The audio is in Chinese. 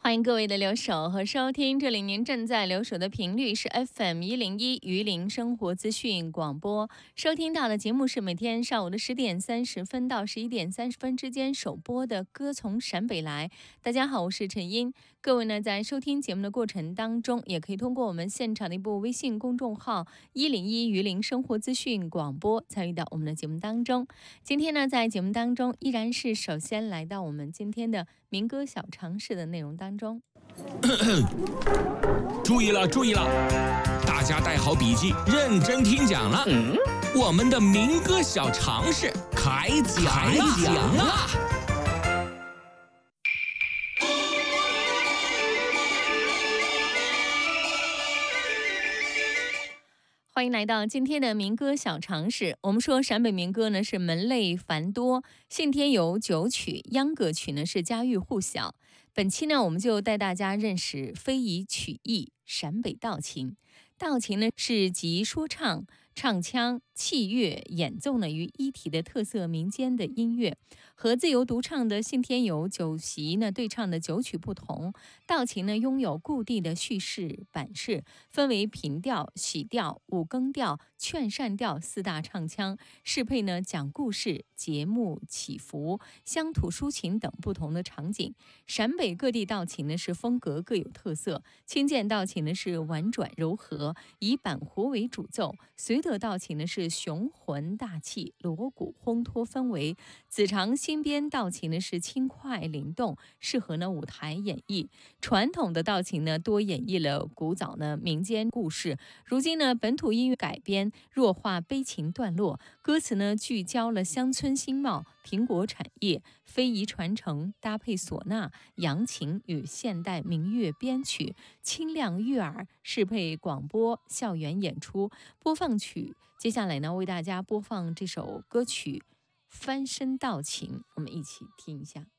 欢迎各位的留守和收听，这里您正在留守的频率是 FM101榆林生活资讯广播，收听到的节目是每天上午的10点30分到11点30分之间首播的歌从陕北来。大家好，我是陈茵。各位呢，在收听节目的过程当中，也可以通过我们现场的一部微信公众号101榆林生活资讯广播参与到我们的节目当中。今天呢，在节目当中依然是首先来到我们今天的民歌小常识的内容当中。 注意了，注意了，大家带好笔记，认真听讲了。我们的民歌小常识开讲了。 欢迎来到今天的民歌小常识。我们说陕北民歌呢是门类繁多，信天游九曲，秧歌曲呢是家喻户晓。本期呢我们就带大家认识非遗曲艺陕北道情。道情呢是集说唱、唱腔、器乐、演奏呢于一体的特色民间的音乐，和自由独唱的信天游九席呢对唱的九曲不同。道情呢拥有固定的叙事板式，分为平调、喜调、五更调、劝善调四大唱腔，适配呢讲故事、节目、起伏、乡土抒情等不同的场景。陕北各地道情呢是风格各有特色，清涧道情呢是婉转柔和，以板胡为主奏；绥德道情呢是雄浑大气，锣鼓烘托氛围；子长新编道情呢是轻快灵动，适合呢舞台演绎。传统的道情呢多演绎了古早呢民间故事，如今呢本土音乐改编，弱化悲情段落，歌词呢聚焦了乡村兴茂、苹果产业、非遗传承，搭配唢呐、扬琴与现代民乐编曲，清亮悦耳，适配广播、校园演出。播放曲，接下来呢为大家播放这首歌曲《翻身道情》，我们一起听一下。